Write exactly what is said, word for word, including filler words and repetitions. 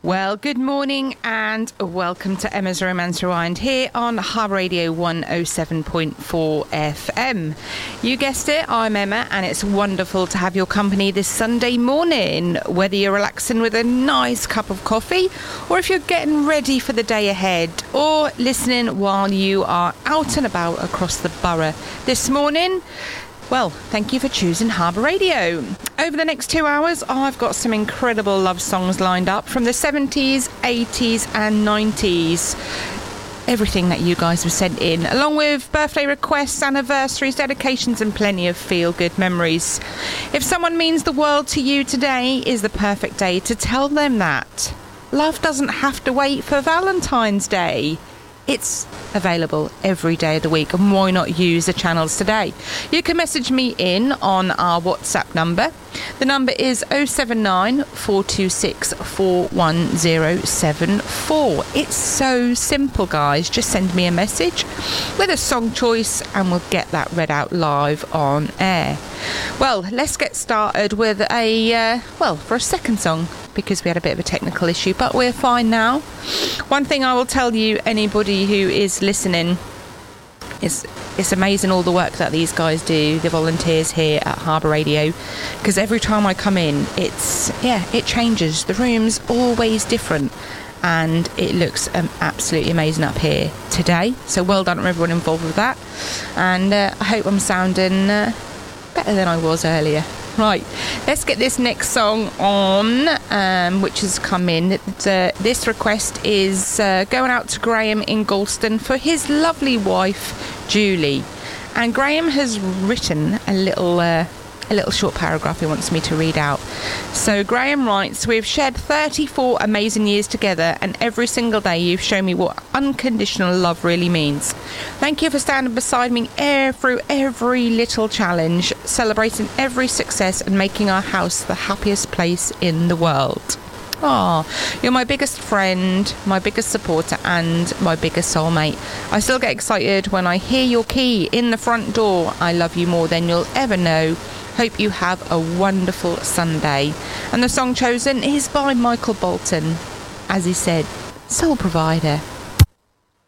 Well, good morning and welcome to Emma's Romance Rewind here on Harbour Radio one oh seven point four F M. You guessed it, I'm Emma, and it's wonderful to have your company this Sunday morning, whether you're relaxing with a nice cup of coffee or if you're getting ready for the day ahead or listening while you are out and about across the borough this morning. Well, thank you for choosing Harbour Radio. Over the next two hours, I've got some incredible love songs lined up from the seventies, eighties and nineties. Everything that you guys have sent in, along with birthday requests, anniversaries, dedications and plenty of feel-good memories. If someone means the world to you today, is the perfect day to tell them that. Love doesn't have to wait for Valentine's Day. It's available every day of the week, and why not use the channels today? You can message me in on our WhatsApp number. The number is oh seven nine, four two six, four one oh seven four. It's so simple, guys. Just send me a message with a song choice and we'll get that read out live on air. Well, let's get started with a, uh, well, for a second song, because we had a bit of a technical issue, but we're fine now. One thing I will tell you, anybody who is listening, is it's amazing all the work that these guys do, the volunteers here at Harbour Radio, because every time I come in, it's, yeah, it changes. The room's always different, and it looks um, absolutely amazing up here today. So well done to everyone involved with that, and uh, I hope I'm sounding uh, better than I was earlier. Right, let's get this next song on, um, which has come in. Uh, this request is uh, going out to Graham in Galston for his lovely wife, Julie. And Graham has written a little, uh, a little short paragraph he wants me to read out. So Graham writes, "We've shared thirty-four amazing years together, and every single day you've shown me what unconditional love really means. Thank you for standing beside me air through every little challenge, celebrating every success and making our house the happiest place in the world. Ah, you're my biggest friend, my biggest supporter and my biggest soulmate. I still get excited when I hear your key in the front door. I love you more than you'll ever know. Hope you have a wonderful Sunday." And the song chosen is by Michael Bolton. As he said, Soul Provider.